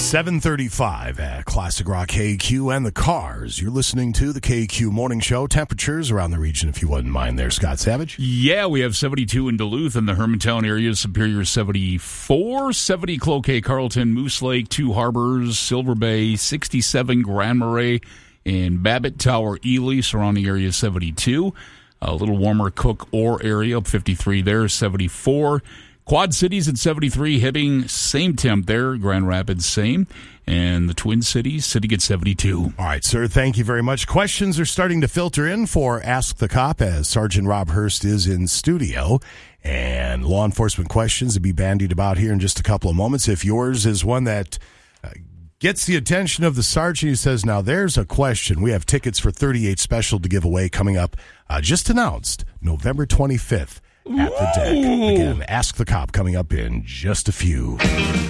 7:35 at Classic Rock KQ and the Cars. You're listening to the KQ Morning Show. Temperatures around the region, if you wouldn't mind there, Scott Savage. Yeah, we have 72 in Duluth and the Hermantown area. Superior 74, 70 Cloquet, Carlton, Moose Lake, Two Harbors, Silver Bay, 67 Grand Marais, and Babbitt Tower, Ely. Surrounding area 72. A little warmer Cook Ore area, 53 there, 74. Quad Cities at 73, Hibbing, same temp there. Grand Rapids, same. And the Twin Cities, sitting at 72. All right, sir, thank you very much. Questions are starting to filter in for Ask the Cop as Sergeant Rob Hurst is in studio. And law enforcement questions to be bandied about here in just a couple of moments. If yours is one that gets the attention of the sergeant, he says, now there's a question. We have tickets for 38 Special to give away coming up, just announced, November 25th. At the deck. Again, Ask the Cop coming up in just a few.